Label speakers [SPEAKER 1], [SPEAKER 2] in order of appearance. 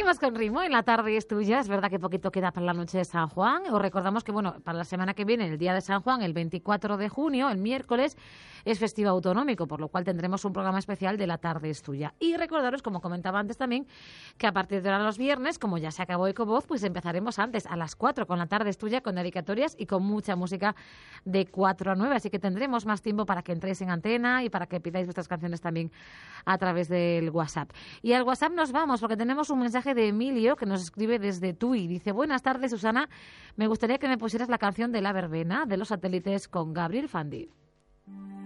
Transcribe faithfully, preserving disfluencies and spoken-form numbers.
[SPEAKER 1] Seguimos con ritmo, en la tarde es tuya. Es verdad que poquito queda para la noche de San Juan. Os recordamos que, bueno, para la semana que viene, el día de San Juan, el veinticuatro de junio, el miércoles, es festivo autonómico, por lo cual tendremos un programa especial de La tarde es tuya. Y recordaros, como comentaba antes también, que a partir de ahora los viernes, como ya se acabó Ecovoz, pues empezaremos antes, a las cuatro, con La tarde es tuya, con dedicatorias y con mucha música de cuatro a nueve. Así que tendremos más tiempo para que entréis en antena y para que pidáis vuestras canciones también a través del WhatsApp. Y al WhatsApp nos vamos, porque tenemos un mensaje de Emilio que nos escribe desde Tui. Dice: buenas tardes, Susana, me gustaría que me pusieras la canción de La verbena de Los Satélites con Gabriel Fandi.